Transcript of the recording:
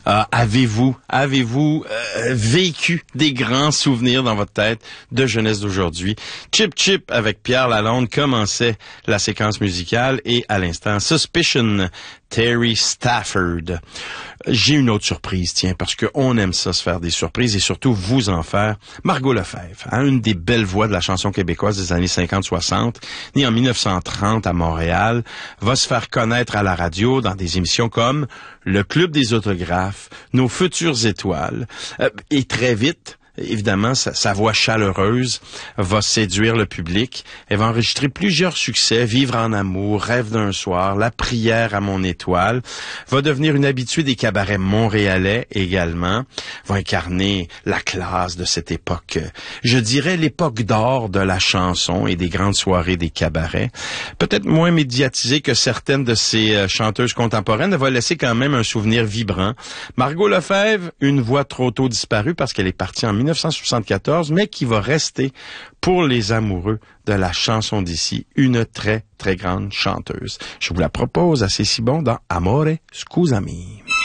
Avez-vous vécu des grands souvenirs dans votre tête de jeunesse d'aujourd'hui? Chip Chip avec Pierre Lalonde commençait la séquence musicale et à l'instant Suspicion, Terry Stafford. J'ai une autre surprise, tiens, parce qu'on aime ça, se faire des surprises et surtout vous en faire. Margot Lefebvre, une des belles voix de la chanson québécoise des années 50-60, née en 1930 à Montréal, va se faire connaître à la radio dans des émissions comme Le Club des autographes, Nos futures étoiles, et très vite, évidemment, sa voix chaleureuse va séduire le public. Elle va enregistrer plusieurs succès, Vivre en amour, Rêve d'un soir, La prière à mon étoile. Va devenir une habituée des cabarets montréalais également. Va incarner la classe de cette époque. Je dirais l'époque d'or de la chanson et des grandes soirées des cabarets. Peut-être moins médiatisée que certaines de ces chanteuses contemporaines, elle va laisser quand même un souvenir vibrant. Margot Lefebvre, une voix trop tôt disparue parce qu'elle est partie en 1974, mais qui va rester pour les amoureux de la chanson d'ici, une très, très grande chanteuse. Je vous la propose à C'est si bon dans Amore Scusami.